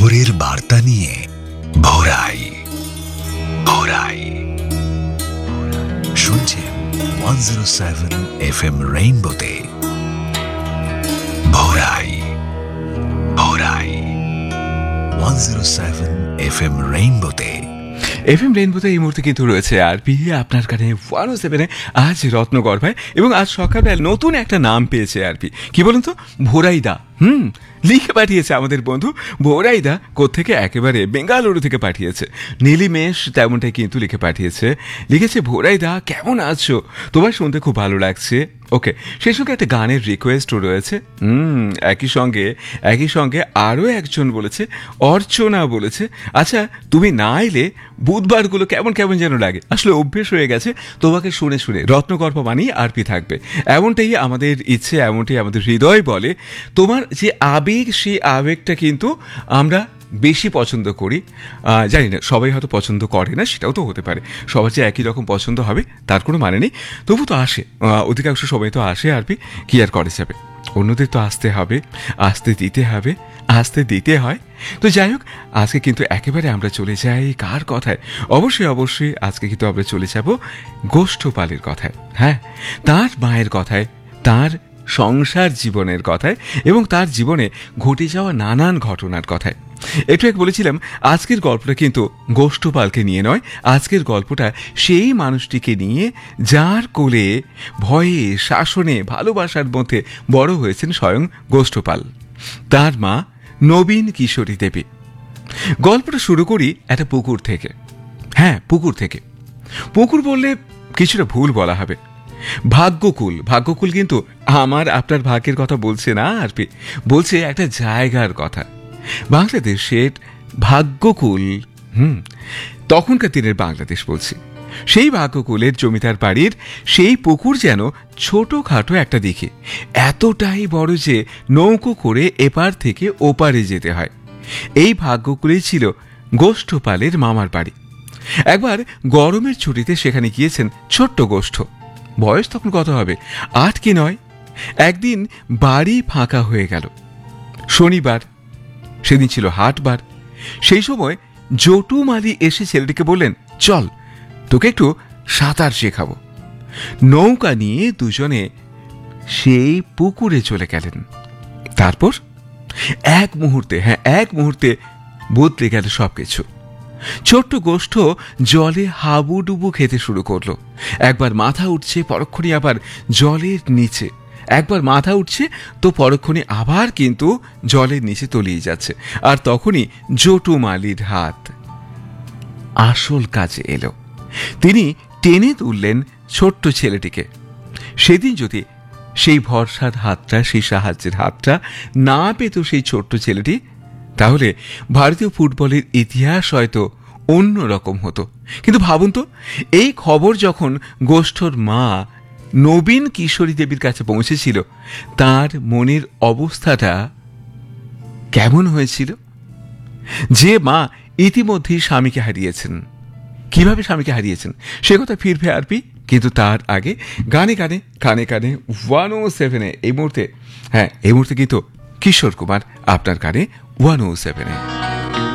ভোরের বার্তা নিয়ে ভোরাই ভোরাই শুনছেন 107 FM রেইনবোতে ভোরাই ভোরাই 107 FM রেইনবোতে এফএম রেইনবোতে এই মুহূর্তে কিন্তু রয়েছে আরপি আপনার কানে 107 আজ রত্নগর্ভায় এবং আজ সকালবেলা নতুন একটা নাম পেয়েছে আরপি কি বলুন তো ভোরাইদা লিখে পাঠিয়েছে আমাদের বন্ধু ভোরাইদা কোত্থেকে একেবারে বেঙ্গালুরু থেকে পাঠিয়েছে নীলিমেশ তেমনটাই কিন্তু লিখে পাঠিয়েছে লিখেছে ভোরাইদা কেমন আছো তোমার শুনতে খুব ভালো লাগছে ওকে সেই সঙ্গে একটা গানের রিকোয়েস্টও রয়েছে একই সঙ্গে আরও একজন বলেছে অর্চনা বলেছে আচ্ছা তুমি না এলে বুধবারগুলো কেমন কেমন যেন লাগে আসলে অভ্যেস হয়ে গেছে তোমাকে শুনে শুনে রত্নগর্ভ মানেই আরপি থাকবে এমনটাই আমাদের ইচ্ছে এমনটাই আমাদের হৃদয় বলে তোমার যে আবেগ সেই আবেগটা কিন্তু আমরা বেশি পছন্দ করি জানি না সবাই হয়তো পছন্দ করে না সেটাও তো হতে পারে সবার যে একই রকম পছন্দ হবে তার কোনো মানে নেই তবু তো আসে অধিকাংশ সময় তো আসে আরপি কি আর করে যাবে অন্যদের তো আসতে হবে আসতে দিতে হয় তো যাই হোক আজকে কিন্তু একেবারে আমরা চলে যাই কার কথায় অবশ্যই আজকে কিন্তু আমরা চলে যাব গোষ্ঠপালের কথায় হ্যাঁ তার মায়ের কথায় তার সংসার জীবনের কথায় এবং তার জীবনে ঘটে যাওয়া নানান ঘটনার কথায় একটু বলেছিলাম আজকের গল্পটা কিন্তু গোষ্ঠপালকে নিয়ে নয় আজকের গল্পটা সেই মানুষটিকে নিয়ে যার কোলে ভয়ে শাসনে ভালোবাসার মধ্যে বড় হয়েছেন স্বয়ং গোষ্ঠপাল তার মা নবীন কিশোরী দেবী গল্পটা শুরু করি একটা পুকুর থেকে হ্যাঁ পুকুর বললে কিছুটা ভুল বলা হবে ভাগ্যকুল কিন্তু আমার আপনার ভাগ্যের কথা বলছে না আরপি বলছে একটা জায়গার কথা বাংলাদেশের ভাগ্যকুল তখনকার দিনের বাংলাদেশ বলছি সেই ভাগ্যকুলের জমিদার বাড়ির সেই পুকুর যেন ছোটখাটো একটা দিকে এতটাই বড় যে নৌকো করে এপার থেকে ওপারে যেতে হয় এই ভাগ্যকুলেই ছিল গোষ্ঠপালের মামার বাড়ি একবার গরমের ছুটিতে সেখানে গিয়েছেন ছোট্ট গোষ্ঠ বয়স তখন কত হবে 8 কি 9 একদিন বাড়ি ফাঁকা হয়ে গেল শনিবার সেদিন ছিল হাটবার সেই সময় জটু মালি এসে ছেলেটিকে বললেন চল তোকে একটু সাঁতার শেখাবো নৌকা নিয়ে দুজনে সেই পুকুরে চলে গেলেন তারপর এক মুহূর্তে বদলে গেল সবকিছু ছোট্ট গোষ্ঠ জলে হাবুডুবু খেতে শুরু করলো একবার মাথা উঠছে পরক্ষণে আবার জলের নিচে একবার মাথা উঠছে তো পরক্ষণে আবার কিন্তু জলের নিচে তলিয়ে যাচ্ছে আর তখনই জটু মালির হাত আসল কাজে এলো তিনি টেনে তুললেন ছোট্ট ছেলেটিকে সেদিন যদি সেই ভরসার হাতটা সেই সাহায্যের হাতটা না পেত সেই ছোট্ট ছেলেটি তাহলে ভারতীয় ফুটবলের ইতিহাস হয়তো অন্য রকম হতো কিন্তু ভাবুন তো এই খবর যখন গোষ্ঠর মা নবীন কিশোরী দেবীর কাছে পৌঁছেছিল তার মনের অবস্থাটা কেমন হয়েছিল যে মা ইতিমধ্যেই স্বামীকে হারিয়েছেন কিভাবে স্বামীকে হারিয়েছেন সে কথা ফিরবে আরপি কিন্তু তার আগে গানে 107 এই মুহূর্তে কিন্তু কিশোর কুমার আপনার কানে 107